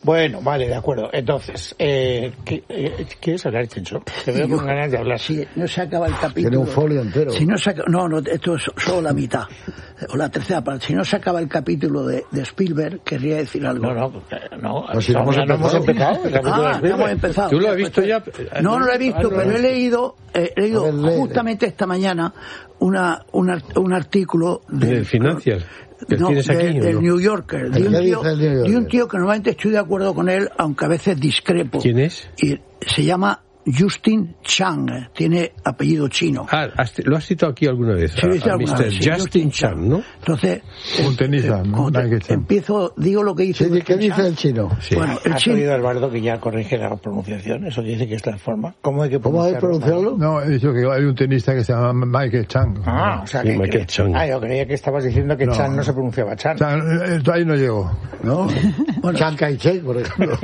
Bueno, vale, de acuerdo. Entonces, ¿quieres hablar, Chencho? Te veo con ganas de hablar. Si no se acaba el capítulo... Tiene un folio entero. Si no no, esto es solo la mitad. O la tercera parte. Si no se acaba el capítulo de Spielberg, querría decir algo. No. Pues si no hemos empezado. Hemos empezado. ¿Tú lo has visto ya? No lo he visto, pero he leído justamente esta mañana un artículo del Financial. Del New Yorker, de un tío que normalmente estoy de acuerdo con él, aunque a veces discrepo. ¿Quién es? Y se llama Justin Chang, tiene apellido chino. Lo has citado aquí alguna vez. Sí, Mr. Justin Chang, ¿no? Entonces, un tenista. digo lo que dice. Sí, ¿qué dice el chino? Sí. Bueno, ¿has oído, Alvarado, que ya corrige la pronunciación? Eso dice que es la forma. ¿Cómo hay que pronunciarlo? No, he dicho que hay un tenista que se llama Michael Chang. O sea, que Michael Chang. Yo creía que estabas diciendo que Chang no se pronunciaba Chang. Ahí no llegó, ¿no? Bueno, Chiang Kai-shek, por ejemplo.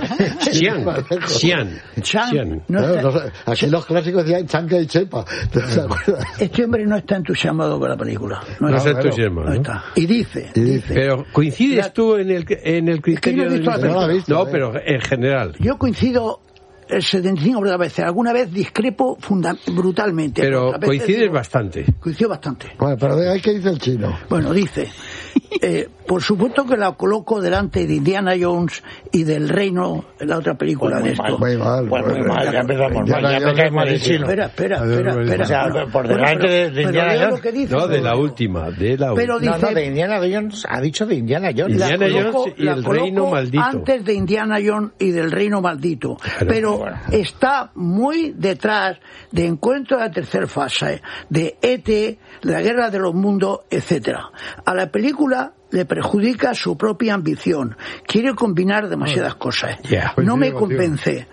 Xian. Aquí los clásicos decían Chiang Kai-shek. Este hombre no está entusiasmado con la película. No está entusiasmado. No está. Y dice. Pero ¿coincides tú en el criterio? No, pero en general. Yo coincido el 75 veces. Alguna vez discrepo brutalmente. Pero coincides bastante. Coincido bastante. Bueno, pero ¿qué dice el chino? Bueno, dice... por supuesto que la coloco delante de Indiana Jones y del Reino, en la otra película de esto. Muy mal. Ya empezamos mal. Ya empezamos mal el chino. Espera. O sea, por delante de Indiana Jones. No, de la última. Pero dice, no, de Indiana Jones. Ha dicho de Indiana Jones. Indiana Jones y el Reino Maldito. Antes de Indiana Jones y del Reino Maldito. Pero está muy detrás de Encuentro de la Tercera Fase, de E.T., La Guerra de los Mundos, etcétera. A la película le perjudica su propia ambición. Quiere combinar demasiadas cosas. No me convence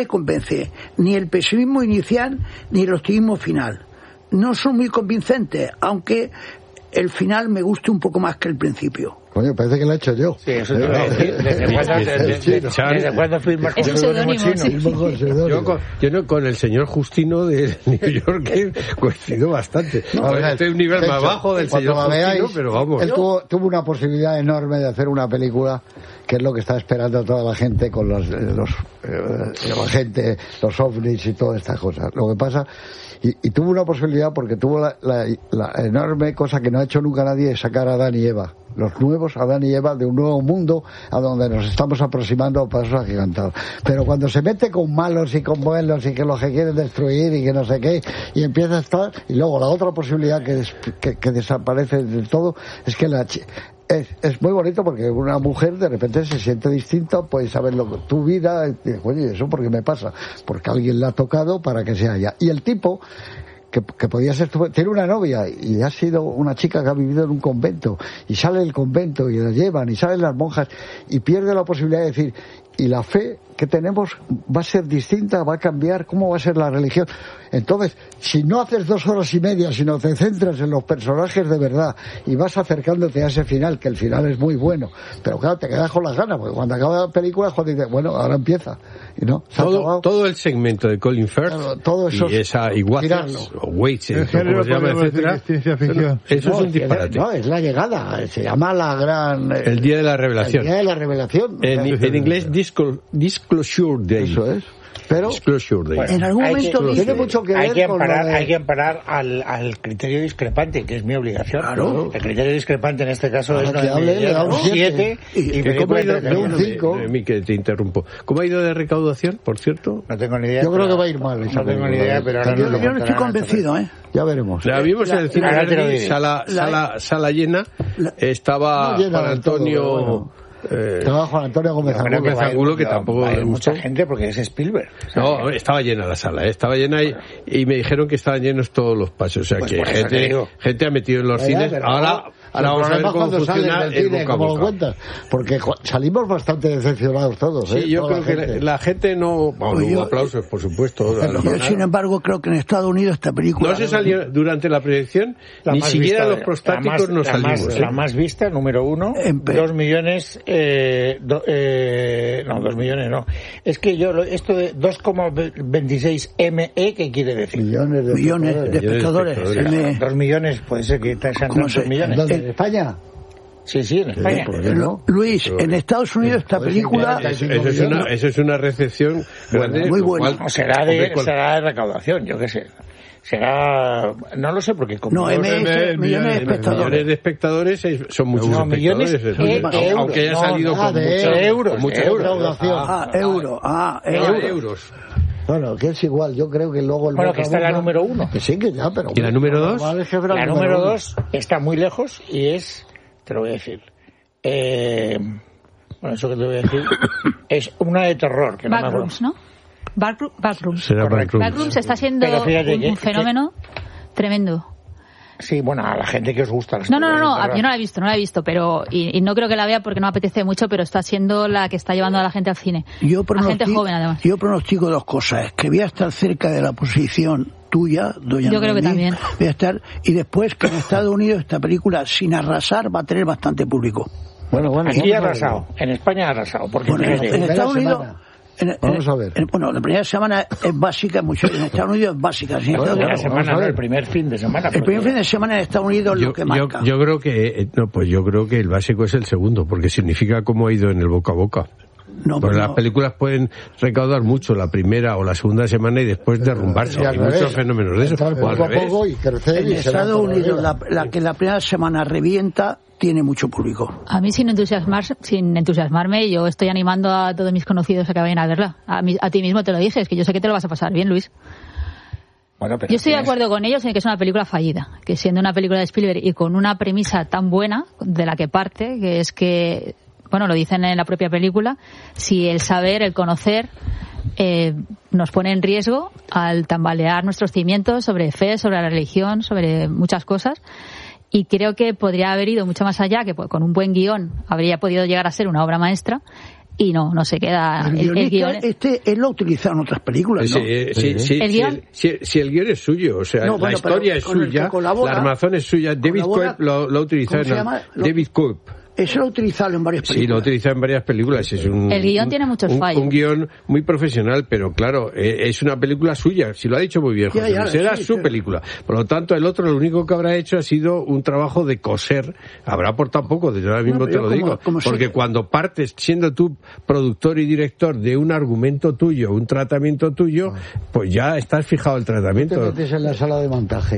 ni el pesimismo inicial ni el optimismo final. No son muy convincentes, aunque el final me guste un poco más que el principio. Coño, parece que lo he hecho yo. Sí, eso te iba a decir. ¿Desde cuándo firmas con el seudónimo chino? Yo con el señor Justino de New York coincido bastante. Estoy un nivel más bajo del señor Justino, pero vamos. Él tuvo una posibilidad enorme de hacer una película, que es lo que está esperando toda la gente con la gente, los ovnis y todas estas cosas. Lo que pasa... Y tuvo una posibilidad porque tuvo la enorme cosa que no ha hecho nunca nadie, de sacar a Adán y Eva, los nuevos Adán y Eva, de un nuevo mundo a donde nos estamos aproximando a pasos agigantados. Pero cuando se mete con malos y con buenos y que los que quieren destruir y que no sé qué, y empieza a estar, y luego la otra posibilidad que desaparece del todo es que es muy bonito porque una mujer de repente se siente distinta, puede saber tu vida, y oye, ¿eso por qué me pasa? Porque alguien la ha tocado para que sea ella. Y el tipo, que podía ser, tiene una novia y ha sido una chica que ha vivido en un convento, y sale del convento y la llevan y salen las monjas y pierde la posibilidad de decir, y la fe que tenemos va a ser distinta, va a cambiar, ¿cómo va a ser la religión? Entonces, si no haces 2 horas y media, sino te centras en los personajes de verdad y vas acercándote a ese final, que el final es muy bueno, pero claro, te quedas con las ganas, porque cuando acaba la película es cuando dices, bueno, ahora empieza, y no, todo el segmento de Colin Firth, claro, todo eso, y Waters o Waits, como se llama, etcétera, ciencia ficción. Eso es un disparate. No, es la llegada, se llama la gran... el día de la revelación. El día de la revelación. En inglés, Disclosure Day. Eso es. Pero en algún momento tiene mucho que ver hay que amparar al criterio discrepante, que es mi obligación. Claro. El criterio discrepante en este caso es un 7 y ¿cómo ha ido de un 5? Que te interrumpo. ¿Cómo ha ido de recaudación, por cierto? No tengo ni idea. Yo creo que va a ir mal. No tengo ni idea, pero ahora yo no estoy convencido, Ya veremos. La vimos en el cine Verdi, sala llena. Estaba Juan Antonio... estaba Juan Antonio Gómez Angulo, que tampoco hay mucha gente porque es Spielberg. No, estaba llena la sala, estaba llena y me dijeron que estaban llenos todos los pasos. O sea, pues que gente ha metido en los cines. Ahora vamos a ver cómo funciona el boca a boca. Cuentas, porque salimos bastante decepcionados todos. Sí, yo creo que la gente no... Hubo aplausos, por supuesto. Yo, sin embargo, creo que en Estados Unidos esta película... No se salió durante la proyección, ni siquiera los prostáticos nos salimos. La más vista, número 1, 2 millones... no, 2 millones no. Es que esto de 2,26 ME, ¿qué quiere decir? Millones de espectadores. 2 millones, puede ser que sean 2 millones. ¿En España? Sí, en España. Luis, en Estados Unidos esta película... Eso es una recepción grande. Muy buena. Será de recaudación, yo qué sé. Será... No lo sé, porque... millones de espectadores. Millones de espectadores son muchos millones espectadores. Aunque haya salido con mucha euros. Bueno, que es igual, yo creo que luego... que está la número 1. Sí, que ya, pero... ¿Y la número 2? La número 2 está muy lejos y es... Te lo voy a decir. Eso que te voy a decir es una de terror. Que Backrooms, ¿no? Backrooms. Backrooms está siendo un fenómeno tremendo. Sí, a la gente que os gusta. No, yo no la he visto, pero y no creo que la vea porque no me apetece mucho, pero está siendo la que está llevando a la gente al cine. La gente joven, además. Yo pronostico 2 cosas, que voy a estar cerca de la posición tuya, doña Yo creo que también. Voy a estar, y después que en Estados Unidos esta película, sin arrasar, va a tener bastante público. Aquí ha arrasado, en España ha arrasado. Porque en Estados Unidos... Vamos a ver. La primera semana es básica, en Estados Unidos es básica. El primer fin de semana. El primer fin de semana en Estados Unidos es lo que marca. Yo creo que el básico es el segundo, porque significa cómo ha ido en el boca a boca. Porque las películas pueden recaudar mucho la primera o la segunda semana y después derrumbarse. Hay muchos fenómenos de eso. En Estados Unidos, la que la primera semana revienta tiene mucho público. A mí, sin entusiasmarme, yo estoy animando a todos mis conocidos a que vayan a verla. A ti mismo te lo dije, es que yo sé que te lo vas a pasar bien, Luis. Yo estoy de acuerdo con ellos en que es una película fallida, que siendo una película de Spielberg y con una premisa tan buena de la que parte, que es que, lo dicen en la propia película, si el saber, el conocer, nos pone en riesgo al tambalear nuestros cimientos sobre fe, sobre la religión, sobre muchas cosas. Y creo que podría haber ido mucho más allá, que con un buen guión habría podido llegar a ser una obra maestra. Y no se queda el guión. Él lo ha utilizado en otras películas, ¿no? Si el guión es suyo, o sea, la historia es suya, la armazón es suya. David Cope lo ha utilizado David Cope. Eso lo ha utilizado en varias películas. Sí, lo ha utilizado en varias películas. El guión tiene muchos fallos. Un guión muy profesional, pero claro, es una película suya. Si lo ha dicho muy bien, José. Será su película. Por lo tanto, el otro, lo único que habrá hecho ha sido un trabajo de coser. Habrá aportado poco, desde ahora mismo te lo digo. Porque cuando partes, siendo tú productor y director de un argumento tuyo, un tratamiento tuyo, pues ya estás fijado el tratamiento. Te metes en la sala de montaje.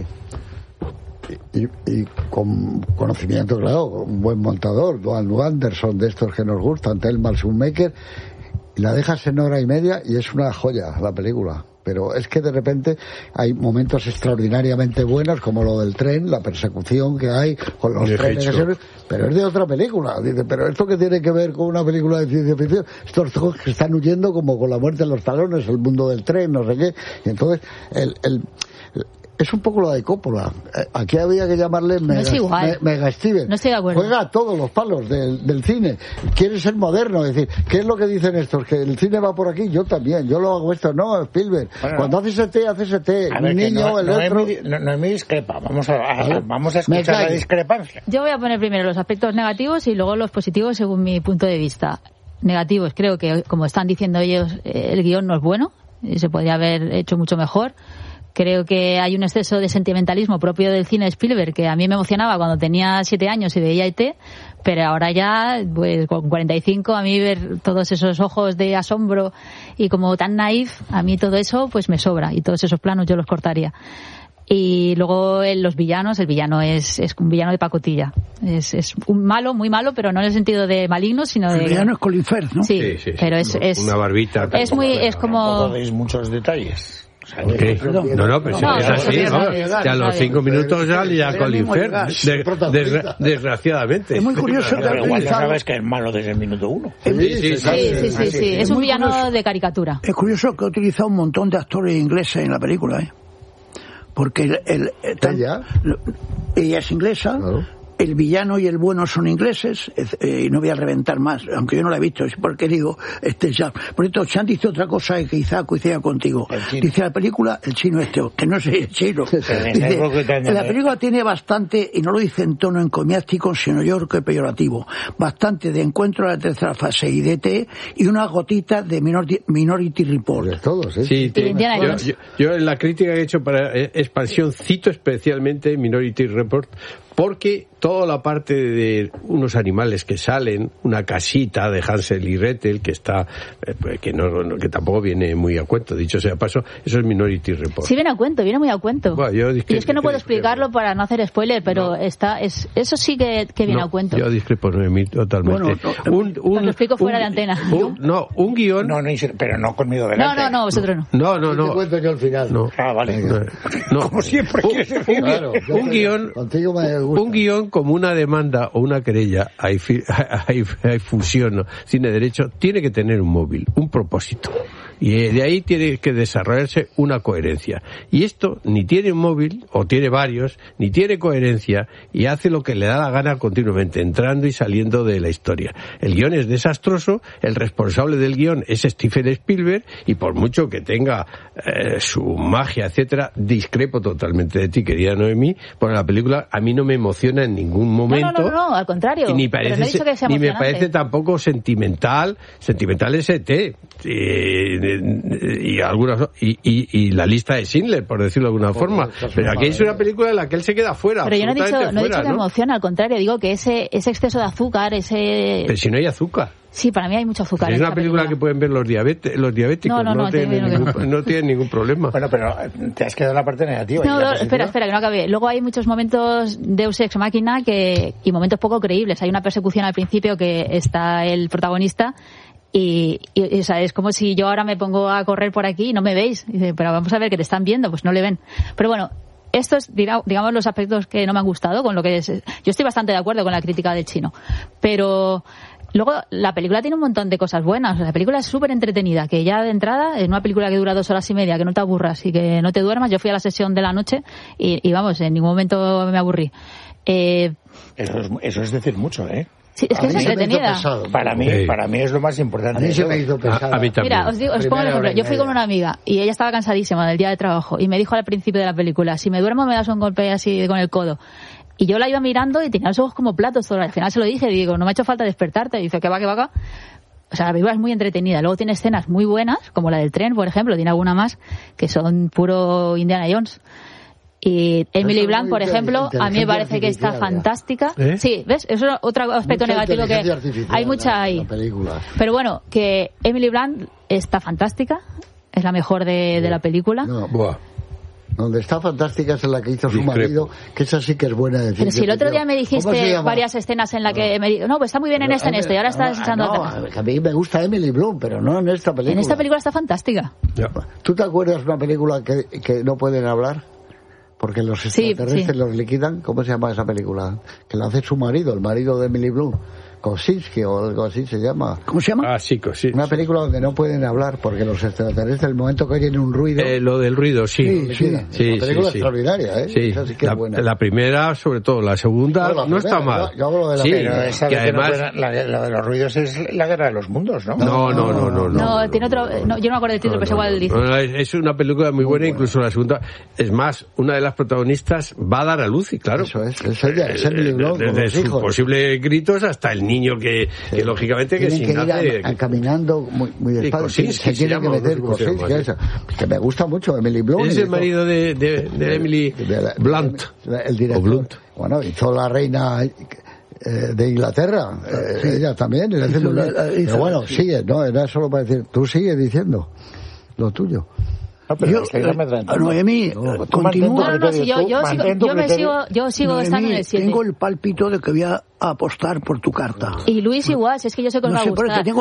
Y con conocimiento, claro, un buen montador, Duane Anderson, de estos que nos gustan, Thelma Schoonmaker, y la dejas en hora y media y es una joya la película. Pero es que de repente hay momentos extraordinariamente buenos, como lo del tren, la persecución que hay con los trenes, pero es de otra película. Dice, pero ¿esto qué tiene que ver con una película de ciencia ficción? Estos que están huyendo como con la muerte en los talones, el mundo del tren, no sé qué. Y entonces, es un poco la de Coppola. Aquí había que llamarle Mega Steven. No estoy de acuerdo. Juega a todos los palos del cine. Quiere ser moderno. Es decir, ¿qué es lo que dicen estos? Que el cine va por aquí. Yo también. Yo lo hago esto. No, Spielberg. Cuando haces ET. Un niño, el otro. No es mi discrepa. Vamos a escuchar la discrepancia. Yo voy a poner primero los aspectos negativos y luego los positivos según mi punto de vista. Negativos, creo que, como están diciendo ellos, el guión no es bueno. Se podría haber hecho mucho mejor. Creo que hay un exceso de sentimentalismo propio del cine de Spielberg, que a mí me emocionaba cuando tenía 7 años y veía ET, pero ahora ya, pues con 45, a mí ver todos esos ojos de asombro y como tan naif, a mí todo eso pues me sobra, y todos esos planos yo los cortaría. Y luego los villanos, el villano es un villano de pacotilla. Es un malo, muy malo, pero no en el sentido de maligno, sino de... El villano es Colin Firth, ¿no? Sí, pero es una barbita. Es como... Tampoco veis muchos detalles. Okay. No, pero es así, ¿no? Ya a los 5 minutos ya Colin Firth, desgraciadamente. Es muy curioso que igual ya sabes que es malo desde el minuto 1. Sí. Es un villano curioso, de caricatura. Es curioso que ha utilizado un montón de actores ingleses en la película, porque ella es inglesa. Claro. El villano y el bueno son ingleses, y no voy a reventar más, aunque yo no la he visto, es porque digo, ya. Por cierto, Chan dice otra cosa que quizá coincida contigo. Dice la película, el chino que no sé el chino. Dice, la película tiene bastante, y no lo dice en tono encomiástico, sino yo creo que peyorativo, bastante de Encuentro a la tercera fase y DT, y una gotita de Minority Report. De todos, Sí, yo en la crítica que he hecho para Expansión cito especialmente Minority Report, porque toda la parte de unos animales que salen, una casita de Hansel y Gretel que está que tampoco viene muy a cuento, dicho sea paso, eso es Minority Report. Sí viene a cuento, viene muy a cuento. Bueno, y es que no puedo explicarlo para no hacer spoiler, pero eso sí que viene a cuento. Yo discrepo, Noemí, totalmente. Bueno, lo explico fuera de antena. Un guión... No, pero no conmigo delante. No, vosotros no. No. Te cuento yo al final. No. Ah, vale. No. Como siempre quieres decir. Claro, un guión como una demanda o una querella, hay fusión, tiene derecho, tiene que tener un móvil, un propósito. Y de ahí tiene que desarrollarse una coherencia. Y esto ni tiene un móvil, o tiene varios, ni tiene coherencia, y hace lo que le da la gana continuamente, entrando y saliendo de la historia. El guión es desastroso, el responsable del guión es Steven Spielberg, y por mucho que tenga su magia, etcétera, discrepo totalmente de ti, querida Noemí, porque la película a mí no me emociona en ningún momento. No, al contrario. Y ni me parece tampoco sentimental. Sentimental es E.T. Y algunas y la lista de Schindler, por decirlo de alguna forma, pero aquí es una película en la que él se queda fuera. Pero yo no he dicho que emociona, al contrario, digo que ese exceso de azúcar, pero si no hay azúcar. Sí, para mí hay mucho azúcar. Es una película que pueden ver los diabéticos, no tienen ningún problema. Bueno, pero te has quedado en la parte negativa. Espera, que no acabé. Luego hay muchos momentos Deus Ex Machina y momentos poco creíbles. Hay una persecución al principio que está el protagonista y o sea, es como si yo ahora me pongo a correr por aquí y no me veis. Y dice, pero vamos a ver que te están viendo, pues no le ven. Pero bueno, estos, digamos, los aspectos que no me han gustado, con lo que yo estoy bastante de acuerdo con la crítica del chino. Pero luego la película tiene un montón de cosas buenas. La película es súper entretenida, que ya de entrada es una película que dura 2 horas y media, que no te aburras y que no te duermas. Yo fui a la sesión de la noche y vamos, en ningún momento me aburrí. Eso es decir mucho, ¿eh? Sí, es que es entretenida. Para mí es lo más importante. A mí se me hizo pesado. A mí también. Mira, os pongo un ejemplo. Yo fui con una amiga y ella estaba cansadísima del día de trabajo y me dijo al principio de la película, si me duermo me das un golpe así con el codo. Y yo la iba mirando y tenía los ojos como platos. Al final se lo dije, digo, no me ha hecho falta despertarte. Y dice, que va acá. O sea, la película es muy entretenida. Luego tiene escenas muy buenas, como la del tren, por ejemplo, tiene alguna más, que son puro Indiana Jones. Y Emily Blunt, por ejemplo, a mí me parece que está fantástica. Sí, ¿ves? Eso es otro aspecto negativo que hay mucha ahí. Pero bueno, que Emily Blunt está fantástica, es la mejor de la película. No, donde está fantástica es en la que hizo su marido, que esa sí que es buena de decir. Pero si el otro día me dijiste varias escenas en la que no, pues está muy bien en esta, en esto, y ahora estás echando atrás. A mí me gusta Emily Blunt, pero no en esta película. En esta película está fantástica. ¿Tú te acuerdas de una película que no pueden hablar? Porque los extraterrestres los liquidan. ¿Cómo se llama esa película? Que la hace su marido, el marido de Emily Blunt. Kosinski o algo así se llama. ¿Cómo se llama? Sí, Kosinski. Una película donde no pueden hablar porque los extraterrestres, el momento que oyen un ruido... lo del ruido, sí. Una película extraordinaria, ¿eh? Sí. Esa sí que es buena. La primera, sobre todo. La segunda no está mal. Yo hablo de la primera. Pero que además... la de los ruidos es la Guerra de los Mundos, ¿no? No, tiene otro... yo no me acuerdo del título, pero es igual dice. Es una película muy buena, incluso la segunda. Es más, una de las protagonistas va a dar a luz, y claro. Eso es ella, es Emily Blunt. Desde sus posibles gritos hasta el niño que lógicamente que si nace... caminando muy despacio, se tiene que meter que me gusta mucho Emily Blunt. Es el marido de Emily Blunt. El director. Bueno, hizo La Reina de Inglaterra, ella también. Pero bueno, sigue, no, era solo para decir, tú sigues diciendo lo tuyo. Noemí, continúa. Yo sigo estando en el 7. Tengo el pálpito de que voy a apostar por tu carta. Y Luis igual, si es que yo sé que os va a gustar.